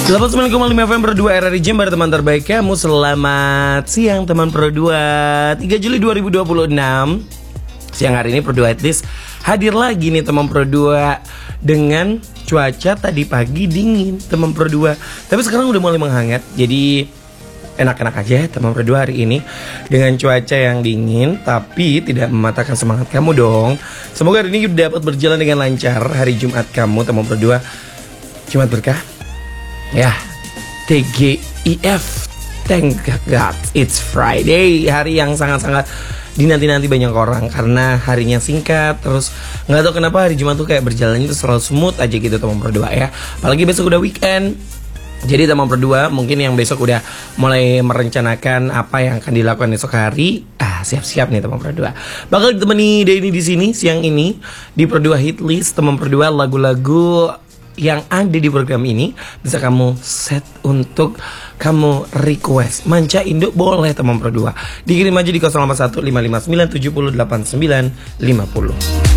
89,5 FM Pro 2 RRI Jember, teman terbaik kamu. Selamat siang teman Pro 2. 3 Juli 2026. Siang hari ini Pro 2 at least hadir lagi nih teman Pro 2 dengan cuaca tadi pagi dingin teman Pro 2. Tapi sekarang udah mulai menghangat. Jadi enak-enak aja teman Pro 2 hari ini dengan cuaca yang dingin tapi tidak mematahkan semangat kamu dong. Semoga hari ini dapat berjalan dengan lancar hari Jumat kamu teman Pro 2. Jumat berkah. Ya, TGIF, thank God it's Friday. Hari yang sangat-sangat dinanti-nanti banyak orang karena harinya singkat. Terus nggak tahu kenapa hari Jumat tuh kayak berjalannya tuh selalu smooth aja gitu teman Pro 2 ya. Apalagi besok udah weekend. Jadi teman Pro 2 mungkin yang besok udah mulai merencanakan apa yang akan dilakukan esok hari. Siap-siap nih teman Pro 2. Bakal ditemani Denny di sini siang ini di Pro 2 Hit List teman Pro 2, lagu-lagu yang ada di program ini bisa kamu set untuk kamu request. Manca Indo boleh teman Pro 2. Dikirim aja di 081 559 70 89 50.